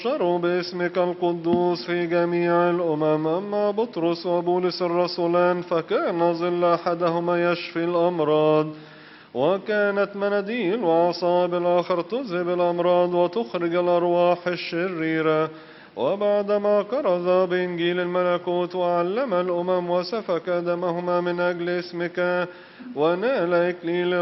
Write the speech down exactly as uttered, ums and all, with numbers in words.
بشروا باسمك القدوس في جميع الأمم. أما بطرس وبولس الرسولان فكان ظل أحدهما يشفي الأمراض، وكانت مناديل وأعصاب الآخر تذهب الأمراض وتخرج الأرواح الشريرة. وبعدما كرز بإنجيل الملكوت وعلم الأمم وسفك دمهما من أجل اسمك ونال إكليل